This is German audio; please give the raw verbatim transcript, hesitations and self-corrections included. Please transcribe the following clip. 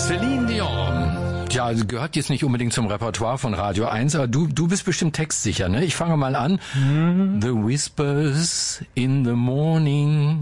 Celine Dion. Ja, also gehört jetzt nicht unbedingt zum Repertoire von Radio eins, aber du, du bist bestimmt textsicher, ne? Ich fange mal an. Mhm. The Whispers in the Morning.